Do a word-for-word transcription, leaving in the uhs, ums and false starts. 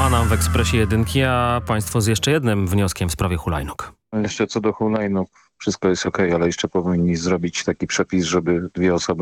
ma nam w Ekspresie Jedynki, a państwo z jeszcze jednym wnioskiem w sprawie hulajnóg. Jeszcze co do hulajnóg, wszystko jest okej, ale jeszcze powinni zrobić taki przepis, żeby dwie osoby